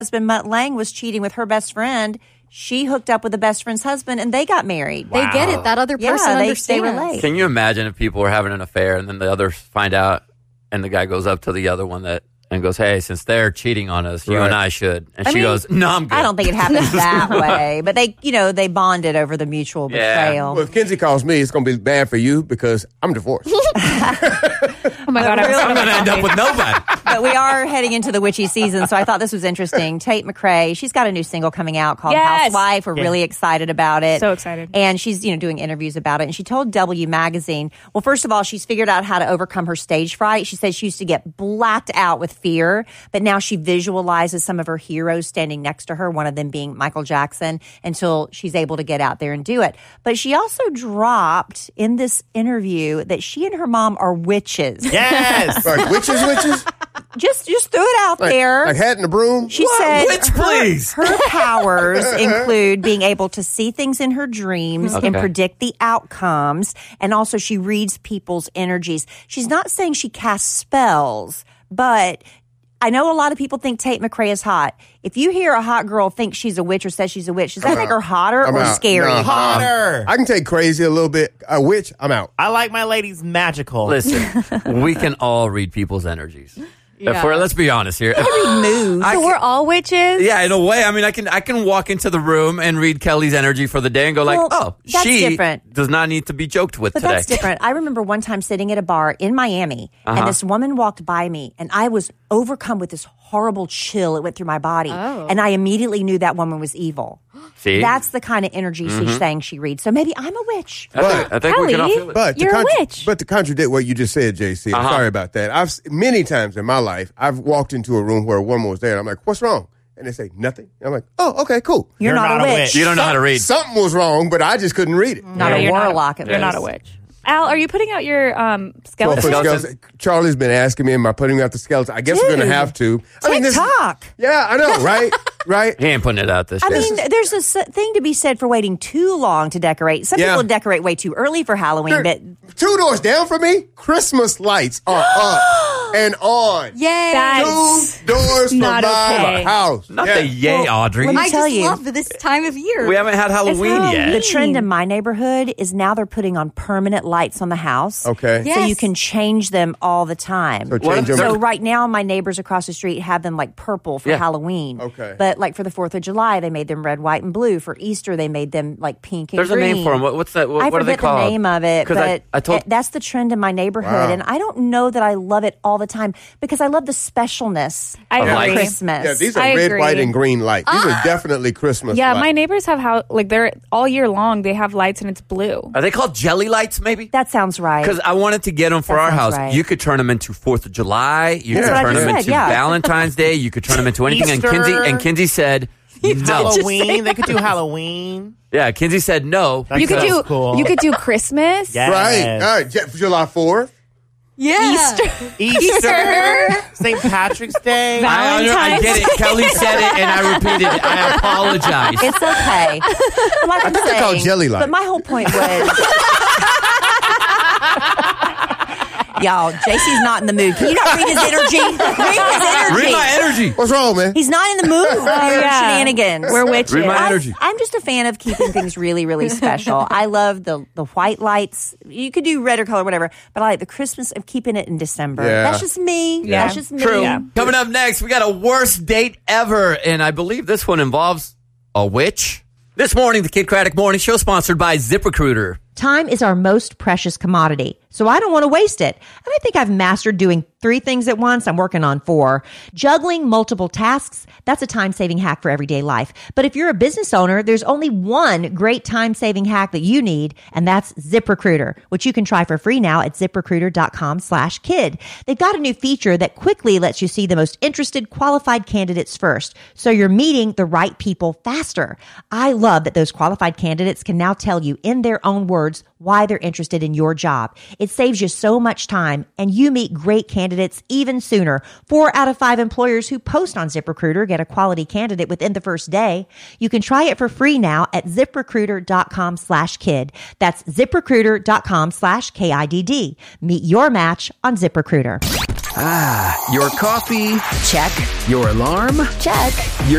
husband, Mutt Lange, was cheating with her best friend. She hooked up with the best friend's husband, and they got married. Wow. They get it. That other person understands. They relate. Can you imagine if people were having an affair and then the others find out and the guy goes up to the other one and goes, hey, since they're cheating on us, you and I should. And she goes, no, I'm good. I don't think it happens that way. But they bonded over the mutual betrayal. Well, if Kenzie calls me, it's going to be bad for you because I'm divorced. Oh my God, I'm going to end up with nobody. But we are heading into the witchy season, so I thought this was interesting. Tate McRae, she's got a new single coming out called Housewife. We're really excited about it. So excited. And she's, doing interviews about it. And she told W Magazine, well, first of all, she's figured out how to overcome her stage fright. She says she used to get blacked out with fear, but now she visualizes some of her heroes standing next to her, one of them being Michael Jackson, until she's able to get out there and do it. But she also dropped in this interview that she and her mom are witches. Yes. Like witches? Just threw it out there. Like hat in the broom? She said please. her powers include being able to see things in her dreams and predict the outcomes. And also she reads people's energies. She's not saying she casts spells, but I know a lot of people think Tate McRae is hot. If you hear a hot girl think she's a witch or says she's a witch, does that make her hotter or scary? No, Hotter. I can take crazy a little bit. A witch, I'm out. I like my ladies magical. Listen, we can all read people's energies. Yeah. Let's be honest here. So we're all witches? Yeah, in a way. I mean, I can walk into the room and read Kelly's energy for the day and go she different. Does not need to be joked with today. But that's different. I remember one time sitting at a bar in Miami, and this woman walked by me, and I was overcome with this horrible chill. It went through my body, and I immediately knew that woman was evil. See? That's the kind of energy she's saying she reads. So maybe I'm a witch. I think we can all feel it. But you're a witch. But to contradict what you just said, JC, I'm sorry about that. Many times in my life, I've walked into a room where a woman was there, and I'm like, what's wrong? And they say, nothing. And I'm like, oh, okay, cool. You're not a witch. You don't know how to read. Something was wrong, but I just couldn't read it. Not a warlock. You're not a witch. Al, are you putting out your skeleton? Charlie's been asking me, am I putting out the skeleton? I guess we're going to have to. TikTok. Yeah, I know, right? Right? He ain't putting it out this I year. mean, there's a thing to be said for waiting too long to decorate. Some people decorate way too early for Halloween. But 2 doors down from me, Christmas lights are up and on. Yay. 2 doors from not my okay. house. Not the yay, Audrey. let me I tell just you. love this time of year. We haven't had Halloween yet. The trend in my neighborhood is now they're putting on permanent lights on the house. Okay. So you can change them all the time. So change them. So right now, my neighbors across the street have them like purple for Halloween. Okay. But like for the 4th of July, they made them red, white, and blue. For Easter, they made them like pink and There's green. a name for them. What's that? What I are they forget called? the name of it, but I told that's the trend in my neighborhood. And I don't know that I love it all the time because I love the specialness I of agree. Christmas. Yeah, these are I red, agree. white, and green lights. These are definitely Christmas Yeah, lights. my neighbors have they're all year long. They have lights and it's blue. Are they called jelly lights, maybe? That sounds right. Because I wanted to get them for That our sounds house. right. You could turn them into 4th of July. You That's could what I turn just them said, into yeah. Valentine's Day. You could turn them into anything. Easter. And Kinsey said no. Halloween. They could do Halloween. Yeah, Kinsey said no. That's You could do cool. you could do Christmas. Yes. Right. All right. July 4th. Yeah. Easter. St. Patrick's Day. I get it. Kelly said it, and I repeated it. I apologize. It's okay. Like I'm think they're called saying, jelly lights. But my whole point was, y'all, JC's not in the mood. Can you not read his energy? Read his energy. Read my energy. What's wrong, man? He's not in the mood for your shenanigans. We're witches. Read my energy. I'm just a fan of keeping things really, really special. I love the white lights. You could do red or color, whatever, but I like the Christmas of keeping it in December. Yeah. That's just me. Yeah. That's just me. True. Yeah. Coming up next, we got a worst date ever, and I believe this one involves a witch. This morning, the Kid Craddock Morning Show, sponsored by ZipRecruiter. Time is our most precious commodity, so I don't want to waste it. And I think I've mastered doing 3 things at once. I'm working on 4. Juggling multiple tasks, that's a time-saving hack for everyday life. But if you're a business owner, there's only one great time-saving hack that you need, and that's ZipRecruiter, which you can try for free now at ZipRecruiter.com/kid. They've got a new feature that quickly lets you see the most interested, qualified candidates first, so you're meeting the right people faster. I love that those qualified candidates can now tell you in their own words why they're interested in your job. It saves you so much time, and you meet great candidates even sooner. 4 out of 5 employers who post on ZipRecruiter get a quality candidate within the first day. You can try it for free now at ZipRecruiter.com/kid. That's ZipRecruiter.com/KIDD. Meet your match on ZipRecruiter. Your coffee? Check. Your alarm? Check. Your